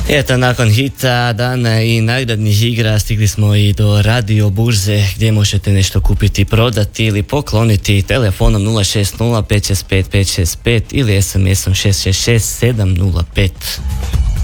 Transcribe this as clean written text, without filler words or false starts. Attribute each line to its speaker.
Speaker 1: Eto, nakon hita dana i nagradnih igra stigli smo i do radio burze gdje možete nešto kupiti, prodati ili pokloniti telefonom 060 565 565 ili SMS-om 666 705.